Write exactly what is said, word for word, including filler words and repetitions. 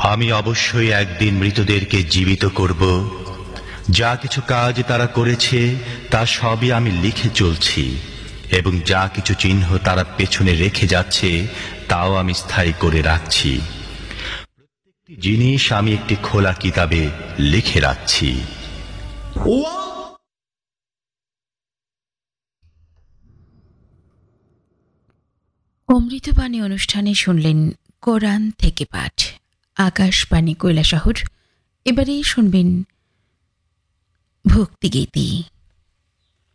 আমি অবশ্যই একদিন মৃতদেরকে জীবিত করব। যা কিছু কাজ তারা করেছে তা সবই আমি লিখে চলছি, এবং যা কিছু চিহ্ন তারা পেছনে রেখে যাচ্ছে তাও আমি স্থায়ী করে রাখছি। প্রত্যেকটি জিনিস আমি একটি খোলা কিতাবে লিখে রাখছি। অমৃতবাণী অনুষ্ঠানে শুনলেন কোরআন থেকে পাঠ, আকাশবাণী কৈলাসহর। এবারে শুনবেন ভক্তিগীতি।